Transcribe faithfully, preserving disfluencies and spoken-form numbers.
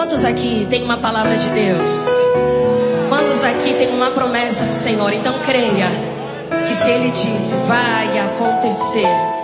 Quantos aqui tem uma palavra de Deus? Quantos aqui tem uma promessa do Senhor? Então creia que se Ele disse, vai acontecer.